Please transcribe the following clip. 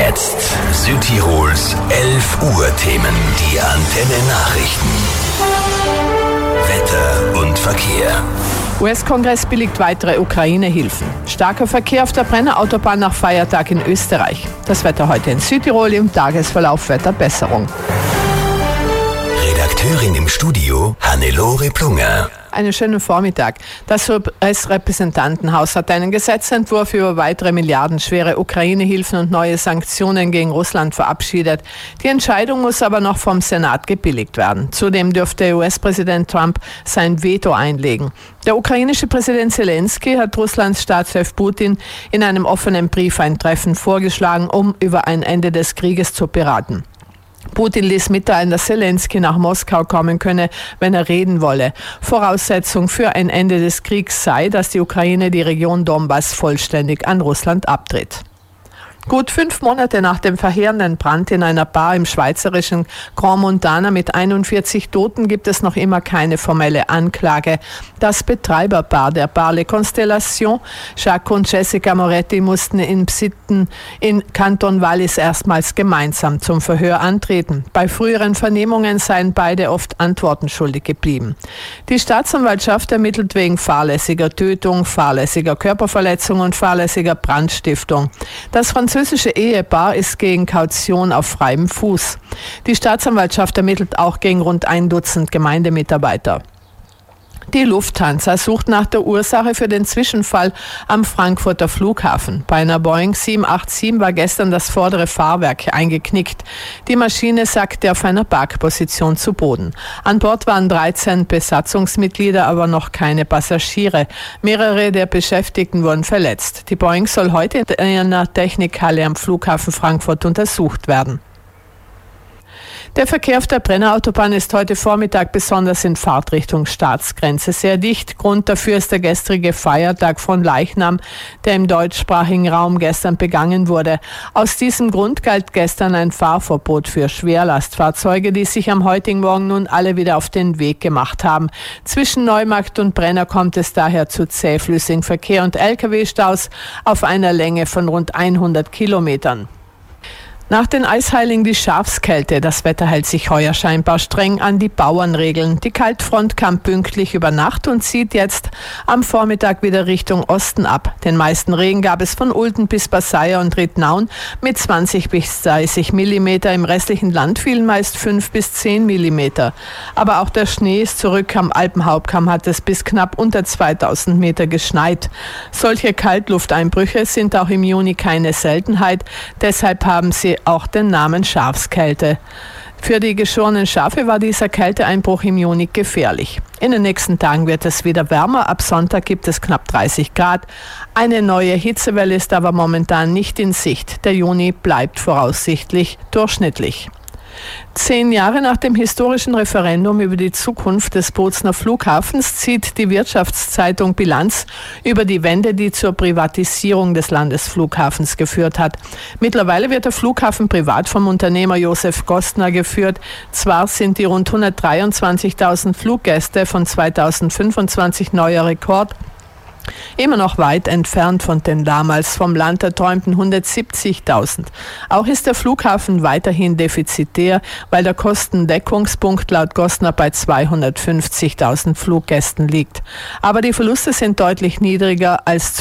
Jetzt Südtirols 11 Uhr Themen. Die Antenne Nachrichten. Wetter und Verkehr. US-Kongress billigt weitere Ukraine-Hilfen. Starker Verkehr auf der Brennerautobahn nach Feiertag in Österreich. Das Wetter heute in Südtirol, im Tagesverlauf Wetterbesserung. Redakteurin im Studio Hannelore Plunger. Einen schönen Vormittag. Das US-Repräsentantenhaus hat einen Gesetzentwurf über weitere milliardenschwere Ukraine-Hilfen und neue Sanktionen gegen Russland verabschiedet. Die Entscheidung muss aber noch vom Senat gebilligt werden. Zudem dürfte US-Präsident Trump sein Veto einlegen. Der ukrainische Präsident Zelensky hat Russlands Staatschef Putin in einem offenen Brief ein Treffen vorgeschlagen, um über ein Ende des Krieges zu beraten. Putin ließ mitteilen, dass Zelensky nach Moskau kommen könne, wenn er reden wolle. Voraussetzung für ein Ende des Kriegs sei, dass die Ukraine die Region Donbass vollständig an Russland abtritt. Gut 5 Monate nach dem verheerenden Brand in einer Bar im schweizerischen Grand Montana mit 41 Toten gibt es noch immer keine formelle Anklage. Das Betreiberpaar der Bar Le Constellation, Jacques und Jessica Moretti, mussten in Sitten in Kanton Wallis erstmals gemeinsam zum Verhör antreten. Bei früheren Vernehmungen seien beide oft Antworten schuldig geblieben. Die Staatsanwaltschaft ermittelt wegen fahrlässiger Tötung, fahrlässiger Körperverletzung und fahrlässiger Brandstiftung. Das französische Ehepaar ist gegen Kaution auf freiem Fuß. Die Staatsanwaltschaft ermittelt auch gegen rund 1 Dutzend Gemeindemitarbeiter. Die Lufthansa sucht nach der Ursache für den Zwischenfall am Frankfurter Flughafen. Bei einer Boeing 787 war gestern das vordere Fahrwerk eingeknickt. Die Maschine sackte auf einer Parkposition zu Boden. An Bord waren 13 Besatzungsmitglieder, aber noch keine Passagiere. Mehrere der Beschäftigten wurden verletzt. Die Boeing soll heute in einer Technikhalle am Flughafen Frankfurt untersucht werden. Der Verkehr auf der Brennerautobahn ist heute Vormittag besonders in Fahrtrichtung Staatsgrenze sehr dicht. Grund dafür ist der gestrige Feiertag von Leichnam, der im deutschsprachigen Raum gestern begangen wurde. Aus diesem Grund galt gestern ein Fahrverbot für Schwerlastfahrzeuge, die sich am heutigen Morgen nun alle wieder auf den Weg gemacht haben. Zwischen Neumarkt und Brenner kommt es daher zu zähflüssigem Verkehr und Lkw-Staus auf einer Länge von rund 100 Kilometern. Nach den Eisheiligen die Schafskälte. Das Wetter hält sich heuer scheinbar streng an die Bauernregeln. Die Kaltfront kam pünktlich über Nacht und zieht jetzt am Vormittag wieder Richtung Osten ab. Den meisten Regen gab es von Ulten bis Basseia und Rittnaun mit 20 bis 30 Millimeter. Im restlichen Land fielen meist 5 bis 10 Millimeter. Aber auch der Schnee ist zurück. Am Alpenhauptkamm hat es bis knapp unter 2000 Meter geschneit. Solche Kaltlufteinbrüche sind auch im Juni keine Seltenheit. Deshalb haben sie auch den Namen Schafskälte. Für die geschorenen Schafe war dieser Kälteeinbruch im Juni gefährlich. In den nächsten Tagen wird es wieder wärmer. Ab Sonntag gibt es knapp 30 Grad. Eine neue Hitzewelle ist aber momentan nicht in Sicht. Der Juni bleibt voraussichtlich durchschnittlich. 10 Jahre nach dem historischen Referendum über die Zukunft des Bozner Flughafens zieht die Wirtschaftszeitung Bilanz über die Wende, die zur Privatisierung des Landesflughafens geführt hat. Mittlerweile wird der Flughafen privat vom Unternehmer Josef Gostner geführt. Zwar sind die rund 123.000 Fluggäste von 2025 neuer Rekord, immer noch weit entfernt von den damals vom Land erträumten 170.000. Auch ist der Flughafen weiterhin defizitär, weil der Kostendeckungspunkt laut Gostner bei 250.000 Fluggästen liegt. Aber die Verluste sind deutlich niedriger als